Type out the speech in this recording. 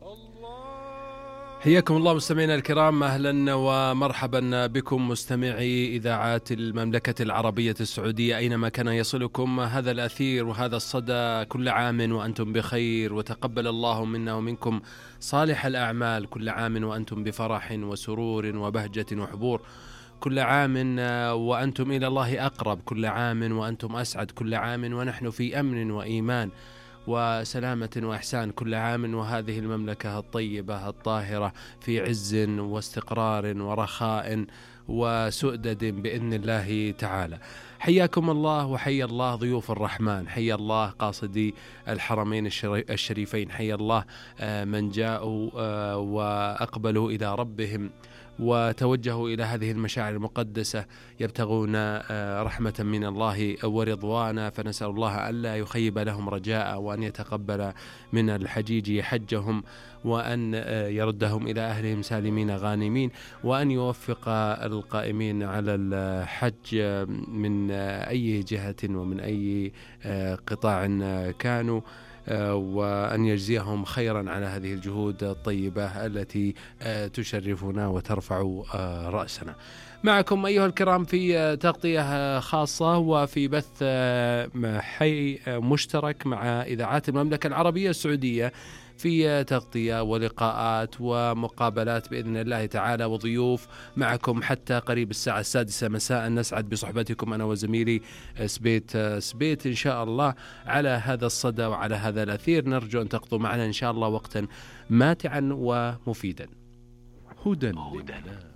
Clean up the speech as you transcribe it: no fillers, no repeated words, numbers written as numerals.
حياكم الله مستمعينا الكرام، أهلا ومرحبا بكم مستمعي إذاعات المملكة العربية السعودية أينما كان يصلكم هذا الأثير وهذا الصدى. كل عام وأنتم بخير، وتقبل الله منا ومنكم صالح الأعمال. كل عام وأنتم بفرح وسرور وبهجة وحبور. كل عام وأنتم إلى الله أقرب. كل عام وأنتم أسعد. كل عام ونحن في أمن وإيمان وسلامة وإحسان. كل عام وهذه المملكة الطيبة الطاهرة في عز واستقرار ورخاء وسؤدد بإذن الله تعالى. حياكم الله وحيا الله ضيوف الرحمن، حيا الله قاصدي الحرمين الشريفين، حيا الله من جاءوا وأقبلوا إلى ربهم وتوجهوا إلى هذه المشاعر المقدسة يبتغون رحمة من الله ورضوانا، فنسأل الله ألا يخيب لهم رجاء، وأن يتقبل من الحجيج حجهم، وأن يردهم إلى أهلهم سالمين غانمين، وأن يوفق القائمين على الحج من أي جهة ومن أي قطاع كانوا، وأن يجزيهم خيرا على هذه الجهود الطيبة التي تشرفنا وترفع رأسنا. معكم أيها الكرام في تغطية خاصة وفي بث حي مشترك مع إذاعات المملكة العربية السعودية، في تغطية ولقاءات ومقابلات بإذن الله تعالى، وضيوف معكم حتى قريب الساعة 6 مساء. نسعد بصحبتكم أنا وزميلي سبيت إن شاء الله على هذا الصدى وعلى هذا الأثير. نرجو أن تقضوا معنا إن شاء الله وقتا ماتعا ومفيدا. هدى لله.